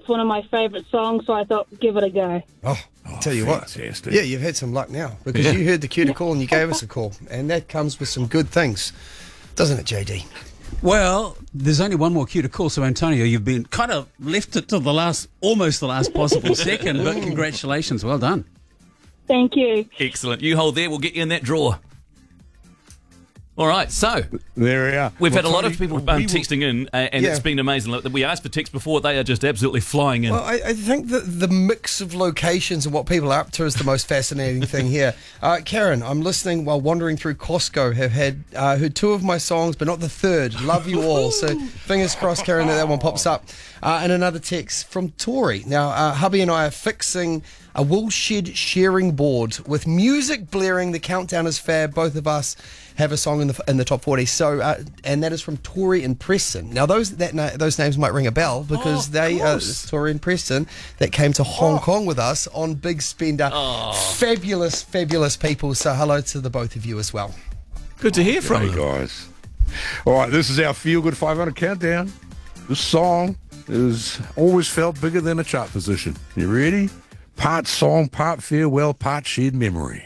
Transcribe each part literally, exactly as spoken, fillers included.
it's one of my favourite songs, so I thought, give it a go. Oh, I'll tell you fantastic. what. Yeah, you've had some luck now because Yeah. you heard the cue to call and you gave us a call. And that comes with some good things, doesn't it, J D? Well, there's only one more cue to call, so Antonio, you've been kind of left it to the last, almost the last possible second, but congratulations, well done. Thank you. Excellent. You hold there. We'll get you in that drawer. All right. So There we are. we've Well, had a lot of Tony, people we um, will- texting in, uh, and Yeah. it's been amazing. Look, we asked for texts before; they are just absolutely flying in. Well, I, I think that the mix of locations and what people are up to is the most fascinating thing here. Uh, Karen, I'm listening while wandering through Costco. Have had uh, heard two of my songs, but not the third. Love you all. So fingers crossed, Karen, that that one pops up. Uh, and another text from Tori. Now, uh, hubby and I are fixing a woolshed shearing board with music blaring. The countdown is fab. Both of us have a song in the in the top forty. So, uh, and that is from Tori and Preston. Now, those that na- those names might ring a bell because Oh, of they uh, course. Tori and Preston that came to Hong Kong with us on Big Spender. Fabulous, fabulous people. So, hello to the both of you as well. Good to hear from Hey you. guys. All right, this is our Feel Good five hundred countdown. This song is always felt bigger than a chart position. You ready? Part song, part farewell, part shared memory.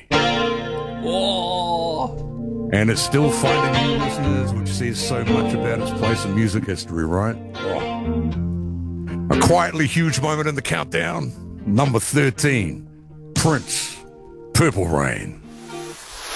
Oh. And it's still finding new listeners, which says so much about its place in music history, right? Oh. A quietly huge moment in the countdown. Number thirteen, Prince, Purple Rain.